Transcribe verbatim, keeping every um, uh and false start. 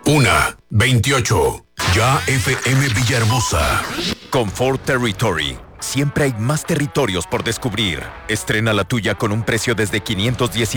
Una, veintiocho. Ya F M Villahermosa. Confort Territory. Siempre hay más territorios por descubrir. Estrena la tuya con un precio desde quinientos diez